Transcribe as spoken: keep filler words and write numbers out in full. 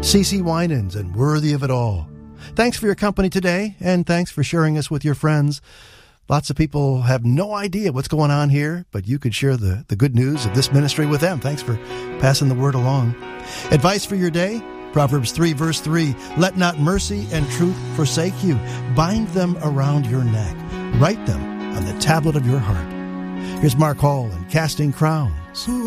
C C Winans and Worthy of It All. Thanks for your company today, and thanks for sharing us with your friends. Lots of people have no idea what's going on here, but you could share the, the good news of this ministry with them. Thanks for passing the word along. Advice for your day? Proverbs three, verse three, let not mercy and truth forsake you. Bind them around your neck. Write them on the tablet of your heart. Here's Mark Hall and Casting Crowns.